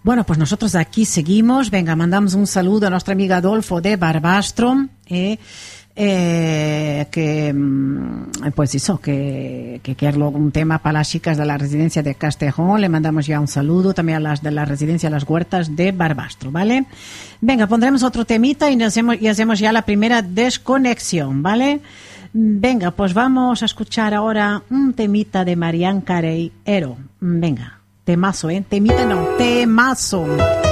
Bueno, pues nosotros aquí seguimos. Venga, mandamos un saludo a nuestra amiga Adolfo de Barbastro, que pues eso, que quiere un tema para las chicas de la residencia de Castejón. Le mandamos ya un saludo también a las de la residencia Las Huertas de Barbastro, ¿vale? Venga, pondremos otro temita y hacemos ya la primera desconexión, ¿vale? Venga, pues vamos a escuchar ahora un temita de Marián Carey, Ero. Venga, temazo, temita no, temazo.